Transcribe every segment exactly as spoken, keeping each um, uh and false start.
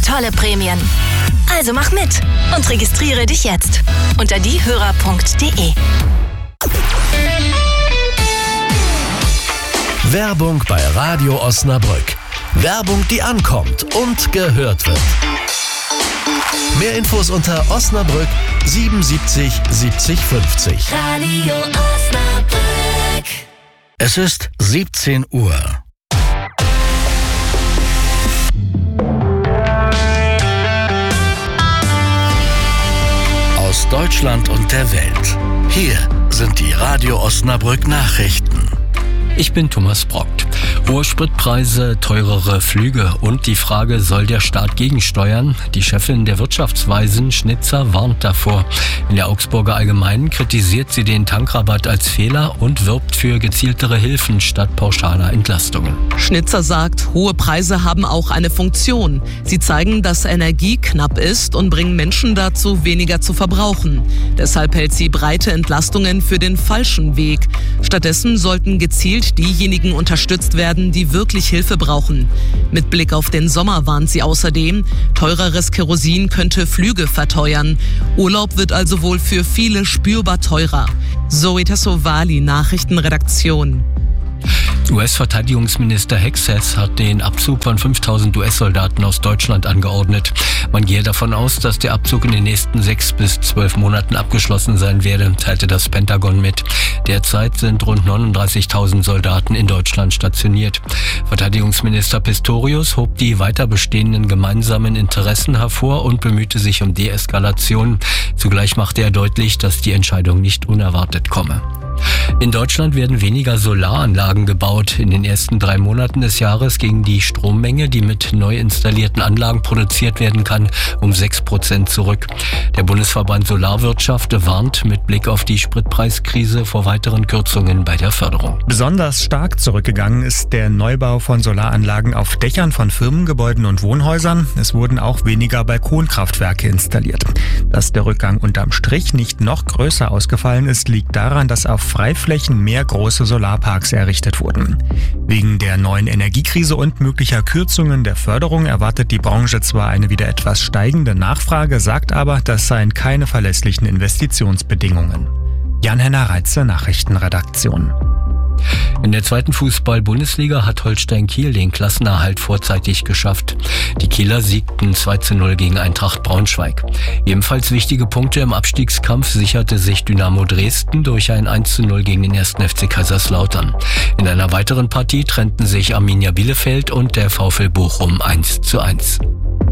tolle Prämien. Also mach mit und registriere dich jetzt unter diehörer punkt de. Werbung bei Radio Osnabrück. Werbung, die ankommt und gehört wird. Mehr Infos unter Osnabrück siebenundsiebzig siebzig fünfzig. Radio Osnabrück. Es ist siebzehn Uhr. Aus Deutschland und der Welt. Hier sind die Radio Osnabrück Nachrichten. Ich bin Thomas Brockt. Hohe Spritpreise, teurere Flüge und die Frage, soll der Staat gegensteuern? Die Chefin der Wirtschaftsweisen, Schnitzer, warnt davor. In der Augsburger Allgemeinen kritisiert sie den Tankrabatt als Fehler und wirbt für gezieltere Hilfen statt pauschaler Entlastungen. Schnitzer sagt, hohe Preise haben auch eine Funktion. Sie zeigen, dass Energie knapp ist und bringen Menschen dazu, weniger zu verbrauchen. Deshalb hält sie breite Entlastungen für den falschen Weg. Stattdessen sollten gezielt diejenigen unterstützt werden, die wirklich Hilfe brauchen. Mit Blick auf den Sommer warnt sie außerdem, teureres Kerosin könnte Flüge verteuern. Urlaub wird also wohl für viele spürbar teurer. Zoe Tassovali, Nachrichtenredaktion. U S-Verteidigungsminister Hexas hat den Abzug von fünftausend U S-Soldaten aus Deutschland angeordnet. Man gehe davon aus, dass der Abzug in den nächsten sechs bis zwölf Monaten abgeschlossen sein werde, teilte das Pentagon mit. Derzeit sind rund neununddreißigtausend Soldaten in Deutschland stationiert. Verteidigungsminister Pistorius hob die weiter bestehenden gemeinsamen Interessen hervor und bemühte sich um Deeskalation. Zugleich machte er deutlich, dass die Entscheidung nicht unerwartet komme. In Deutschland werden weniger Solaranlagen gebaut. In den ersten drei Monaten des Jahres ging die Strommenge, die mit neu installierten Anlagen produziert werden kann, um sechs Prozent zurück. Der Bundesverband Solarwirtschaft warnt mit Blick auf die Spritpreiskrise vor weiteren Kürzungen bei der Förderung. Besonders stark zurückgegangen ist der Neubau von Solaranlagen auf Dächern von Firmengebäuden und Wohnhäusern. Es wurden auch weniger Balkonkraftwerke installiert. Dass der Rückgang unterm Strich nicht noch größer ausgefallen ist, liegt daran, dass auf Freiflächen mehr große Solarparks errichtet wurden. Wegen der neuen Energiekrise und möglicher Kürzungen der Förderung erwartet die Branche zwar eine wieder etwas steigende Nachfrage, sagt aber, das seien keine verlässlichen Investitionsbedingungen. Jan-Henner Reitze, Nachrichtenredaktion. In der zweiten Fußball-Bundesliga hat Holstein Kiel den Klassenerhalt vorzeitig geschafft. Die Kieler siegten zwei zu null gegen Eintracht Braunschweig. Ebenfalls wichtige Punkte im Abstiegskampf sicherte sich Dynamo Dresden durch ein eins zu null gegen den ersten F C Kaiserslautern. In einer weiteren Partie trennten sich Arminia Bielefeld und der VfL Bochum eins zu eins.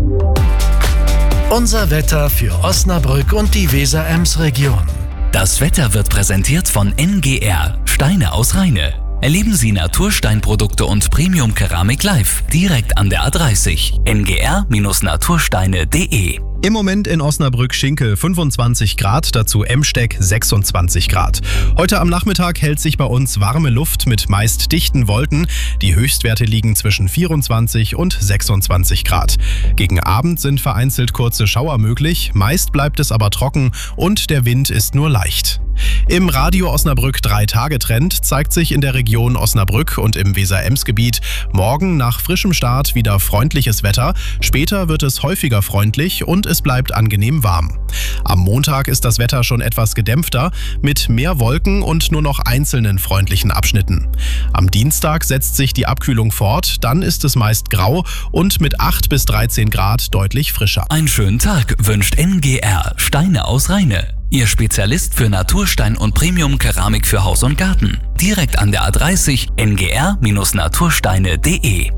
Unser Wetter für Osnabrück und die Weser-Ems-Region. Das Wetter wird präsentiert von N G R, Steine aus Rheine. Erleben Sie Natursteinprodukte und Premium-Keramik live, direkt an der A dreißig. N G R Natursteine punkt de. Im Moment in Osnabrück-Schinkel fünfundzwanzig Grad, dazu Emsteck sechsundzwanzig Grad. Heute am Nachmittag hält sich bei uns warme Luft mit meist dichten Wolken. Die Höchstwerte liegen zwischen vierundzwanzig und sechsundzwanzig Grad. Gegen Abend sind vereinzelt kurze Schauer möglich, meist bleibt es aber trocken und der Wind ist nur leicht. Im Radio Osnabrück drei Tage Trend zeigt sich in der Region Osnabrück und im Weser-Ems-Gebiet morgen nach frischem Start wieder freundliches Wetter. Später wird es häufiger freundlich und es bleibt angenehm warm. Am Montag ist das Wetter schon etwas gedämpfter, mit mehr Wolken und nur noch einzelnen freundlichen Abschnitten. Am Dienstag setzt sich die Abkühlung fort, dann ist es meist grau und mit acht bis dreizehn Grad deutlich frischer. Einen schönen Tag wünscht N G R, Steine aus Rheine. Ihr Spezialist für Naturstein und Premium-Keramik für Haus und Garten. Direkt an der A dreißig, N G R Natursteine punkt de.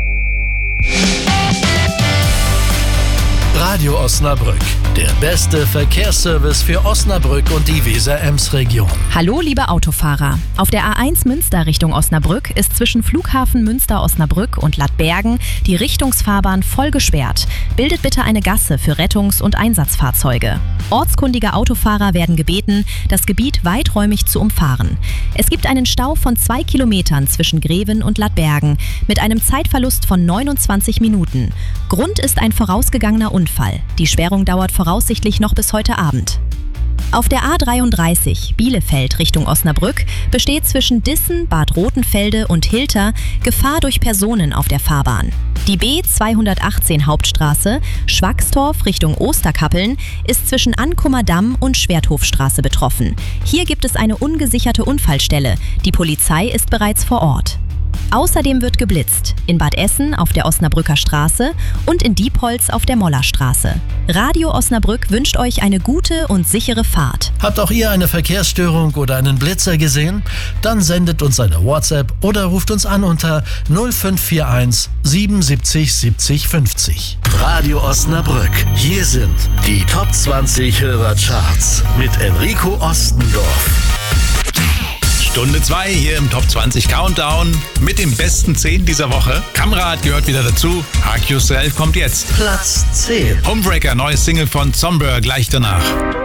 Radio Osnabrück, der beste Verkehrsservice für Osnabrück und die Weser-Ems-Region. Hallo liebe Autofahrer. Auf der A eins Münster Richtung Osnabrück ist zwischen Flughafen Münster-Osnabrück und Lattbergen die Richtungsfahrbahn voll gesperrt. Bildet bitte eine Gasse für Rettungs- und Einsatzfahrzeuge. Ortskundige Autofahrer werden gebeten, das Gebiet weiträumig zu umfahren. Es gibt einen Stau von zwei Kilometern zwischen Greven und Lattbergen mit einem Zeitverlust von neunundzwanzig Minuten. Grund ist ein vorausgegangener Unfall. Die Sperrung dauert voraussichtlich noch bis heute Abend. Auf der A dreiunddreißig Bielefeld Richtung Osnabrück besteht zwischen Dissen, Bad Rotenfelde und Hilter Gefahr durch Personen auf der Fahrbahn. Die B zweihundertachtzehn Hauptstraße Schwackstorf Richtung Osterkappeln ist zwischen Ankummerdamm und Schwerthofstraße betroffen. Hier gibt es eine ungesicherte Unfallstelle. Die Polizei ist bereits vor Ort. Außerdem wird geblitzt. In Bad Essen auf der Osnabrücker Straße und in Diepholz auf der Mollerstraße. Radio Osnabrück wünscht euch eine gute und sichere Fahrt. Habt auch ihr eine Verkehrsstörung oder einen Blitzer gesehen? Dann sendet uns eine WhatsApp oder ruft uns an unter null fünf vier eins siebenundsiebzig siebzig fünfzig. Radio Osnabrück. Hier sind die Top zwanzig Hörercharts mit Enrico Ostendorf. Stunde zwei hier im Top zwanzig Countdown mit den besten zehn dieser Woche. Kamrad gehört wieder dazu. Hug Yourself kommt jetzt. Platz zehn. Homebreaker, neues Single von Zomber gleich danach.